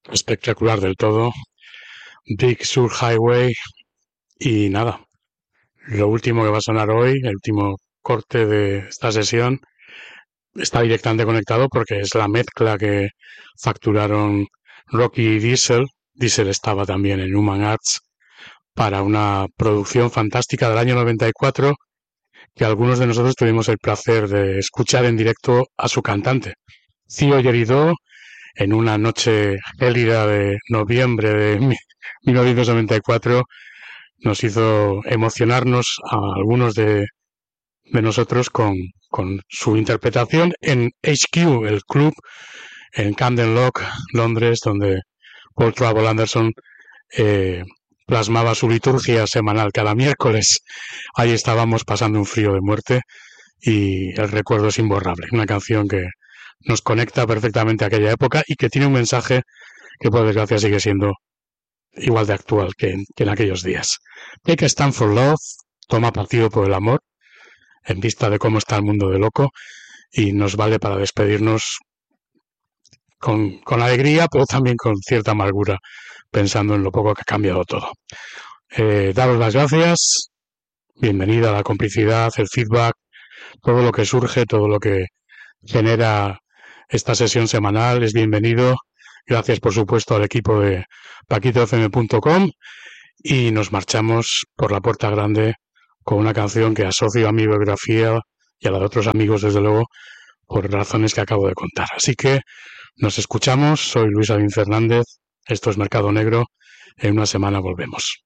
espectacular del todo, Big Sur Highway. Y nada, lo último que va a sonar hoy, el último corte de esta sesión, está directamente conectado porque es la mezcla que facturaron Rocky y Diesel. Diesel estaba también en Human Arts para una producción fantástica del año 94 que algunos de nosotros tuvimos el placer de escuchar en directo a su cantante, Theo Geridó, en una noche gélida de noviembre de 1994. Nos hizo emocionarnos a algunos de nosotros con su interpretación en HQ, el club en Camden Lock, Londres, donde Paul Trouble Anderson plasmaba su liturgia semanal cada miércoles. Ahí estábamos pasando un frío de muerte y el recuerdo es imborrable. Una canción que nos conecta perfectamente a aquella época y que tiene un mensaje que por desgracia sigue siendo igual de actual que en aquellos días. Take a Stand for Love, toma partido por el amor, en vista de cómo está el mundo de loco, y nos vale para despedirnos con alegría, pero también con cierta amargura, pensando en lo poco que ha cambiado todo. Daros las gracias, bienvenida a la complicidad, el feedback, todo lo que surge, todo lo que genera esta sesión semanal es bienvenido. Gracias, por supuesto, al equipo de paquitofm.com y nos marchamos por la puerta grande con una canción que asocio a mi biografía y a la de otros amigos, desde luego, por razones que acabo de contar. Así que nos escuchamos. Soy Luis Alín Fernández. Esto es Mercado Negro. En una semana volvemos.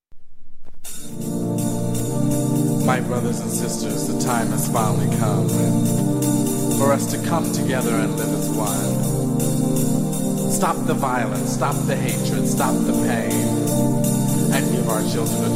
My brothers and sisters, the time has finally come for us to come together and live as one. Stop the violence, stop the hatred, stop the pain, and give our children a